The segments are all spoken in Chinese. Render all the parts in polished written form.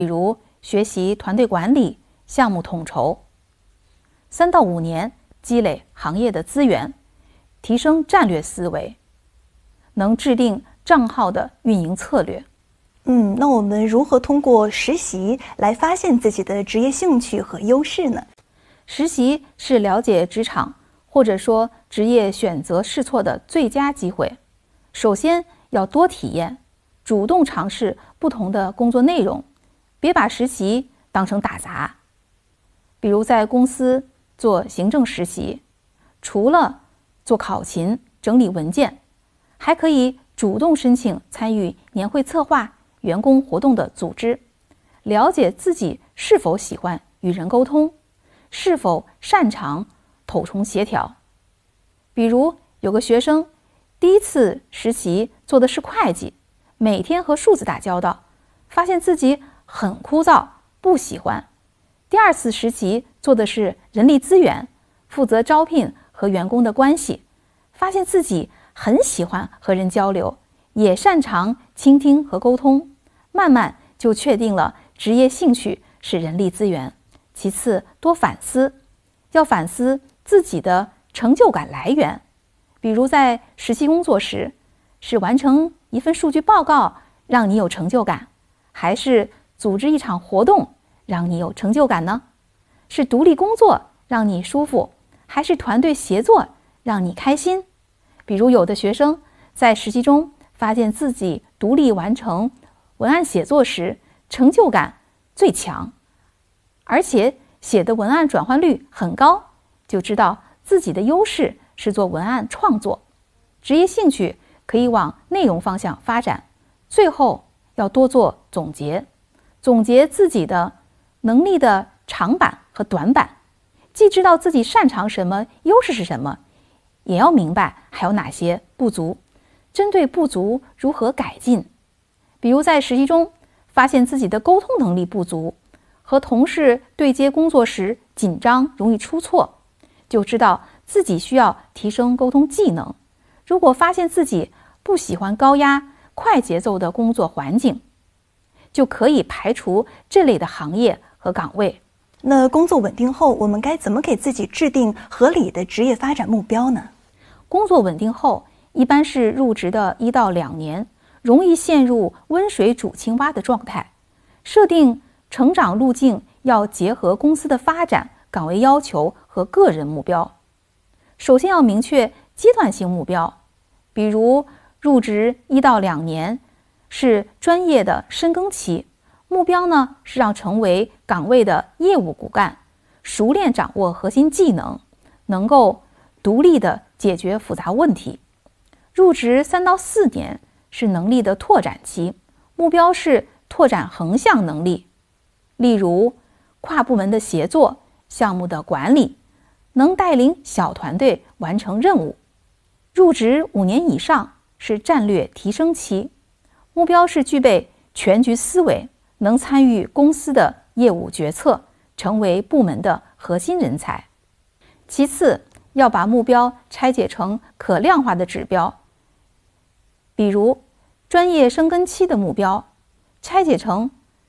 比如学习团队管理、项目统筹。3到5年积累行业的资源，提升战略思维，能制定账号的运营策略。 那我们如何通过实习来发现自己的职业兴趣和优势呢？ 实习是了解职场或者说职业选择试错的最佳机会。首先要多体验，主动尝试不同的工作内容，别把实习当成打杂。比如在公司做行政实习，除了做考勤、整理文件，还可以主动申请参与年会策划、员工活动的组织，了解自己是否喜欢与人沟通，是否擅长统筹协调。比如有个学生第一次实习做的是会计，每天和数字打交道，发现自己很枯燥，不喜欢。第二次实习做的是人力资源，负责招聘和员工的关系，发现自己很喜欢和人交流，也擅长倾听和沟通，慢慢就确定了职业兴趣是人力资源。其次，多反思，要反思自己的成就感来源。比如在实习工作时，是完成一份数据报告让你有成就感，还是组织一场活动让你有成就感呢？是独立工作让你舒服，还是团队协作让你开心？比如有的学生在实习中发现自己独立完成文案写作时成就感最强，而且写的文案转换率很高，就知道自己的优势是做文案创作。职业兴趣可以往内容方向发展。最后要多做总结，总结自己的能力的长板和短板，既知道自己擅长什么，优势是什么，也要明白还有哪些不足，针对不足如何改进。比如在实习中发现自己的沟通能力不足，和同事对接工作时紧张，容易出错，就知道自己需要提升沟通技能。如果发现自己不喜欢高压、快节奏的工作环境，就可以排除这类的行业和岗位。 那工作稳定后，我们该怎么给自己制定合理的职业发展目标呢？ 工作稳定后，一般是入职的1到2年，容易陷入温水煮青蛙的状态。设定成长路径要结合公司的发展、岗位要求和个人目标。首先要明确阶段性目标，比如入职1到2年是专业的深耕期，目标呢是让成为岗位的业务骨干，熟练掌握核心技能，能够独立的解决复杂问题。入职3到4年是能力的拓展期，目标是拓展横向能力，例如跨部门的协作、项目的管理，能带领小团队完成任务。入职5年以上是战略提升期，目标是具备全局思维，能参与公司的业务决策，成为部门的核心人才。其次，要把目标拆解成可量化的指标，比如专业深耕期的目标拆解成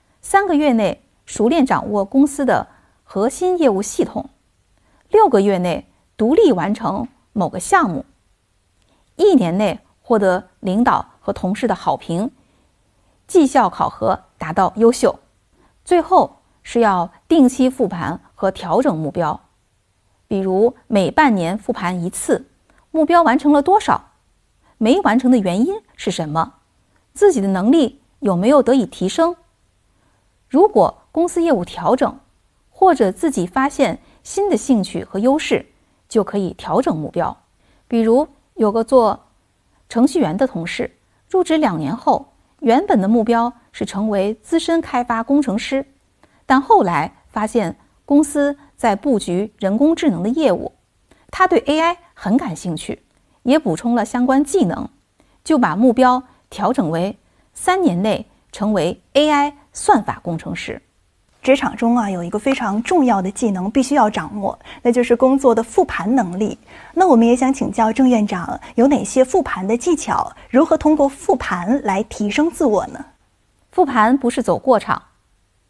3个月内熟练掌握公司的核心业务系统，6个月内独立完成某个项目，1年内获得领导和同事的好评，绩效考核达到优秀。最后是要定期复盘和调整目标，比如每半年复盘1次，目标完成了多少，没完成的原因是什么，自己的能力有没有得以提升。如果公司业务调整，或者自己发现新的兴趣和优势，就可以调整目标。比如有个做程序员的同事，入职2年后，原本的目标是成为资深开发工程师，但后来发现公司在布局人工智能的业务，他对 AI 很感兴趣，也补充了相关技能，就把目标调整为3年内成为 AI 算法工程师。 职场中有一个非常重要的技能必须要掌握，那就是工作的复盘能力。那我们也想请教郑院长，有哪些复盘的技巧？如何通过复盘来提升自我呢？ 复盘不是走过场，